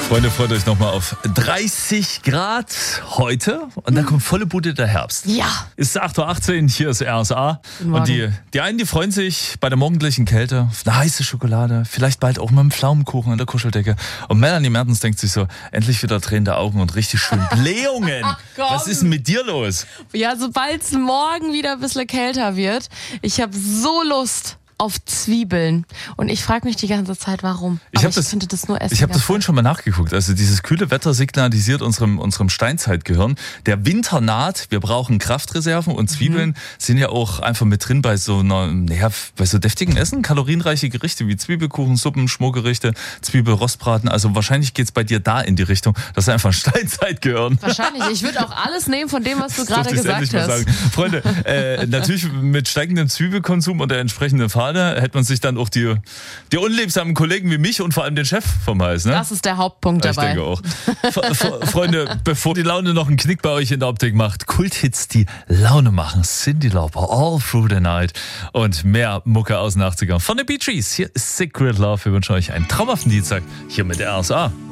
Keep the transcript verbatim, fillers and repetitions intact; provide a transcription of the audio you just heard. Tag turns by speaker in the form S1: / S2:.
S1: Freunde, freut euch nochmal auf dreißig Grad heute und dann kommt volle Bude der Herbst.
S2: Ja.
S1: Es ist acht Uhr achtzehn, hier ist R S A.
S2: Guten
S1: Und die,
S2: Morgen.
S1: die einen, die freuen sich bei der morgendlichen Kälte auf eine heiße Schokolade, vielleicht bald auch mit einem Pflaumenkuchen an der Kuscheldecke. Und Melanie Mertens denkt sich so, endlich wieder drehende Augen und richtig schön Blähungen.
S2: Ach, komm.
S1: Was ist denn mit dir los?
S2: Ja, sobald es morgen wieder ein bisschen kälter wird, ich habe so Lust auf Zwiebeln. Und ich frage mich die ganze Zeit, warum.
S1: Ich,
S2: Aber
S1: hab
S2: ich
S1: das,
S2: könnte das nur essen.
S1: ich habe das
S2: ganz
S1: vorhin schon mal nachgeguckt. Also dieses kühle Wetter signalisiert unserem, unserem Steinzeitgehirn, der Winter naht, wir brauchen Kraftreserven und Zwiebeln mhm. sind ja auch einfach mit drin bei so einer, naja, bei so deftigen Essen, kalorienreiche Gerichte wie Zwiebelkuchen, Suppen, Schmorgerichte, Zwiebelrostbraten. Also wahrscheinlich geht's bei dir da in die Richtung. Das ist einfach ein Steinzeitgehirn.
S2: Wahrscheinlich. Ich würde auch alles nehmen von dem, was du gerade gesagt hast.
S1: Mal sagen. Freunde, äh, natürlich mit steigendem Zwiebelkonsum und der entsprechenden Fahne hätte man sich dann auch die, die unliebsamen Kollegen wie mich und vor allem den Chef vom Hals. Ne?
S2: Das ist der Hauptpunkt
S1: ich
S2: dabei.
S1: Ich denke auch. Freunde, bevor die Laune noch einen Knick bei euch in der Optik macht, Kulthits, die Laune machen. Cyndi Lauper, All Through the Night und mehr Mucke aus den achtzigern. Von den Bee Gees, hier ist Secret Love. Wir wünschen euch einen traumhaften Dienstag hier mit R S A.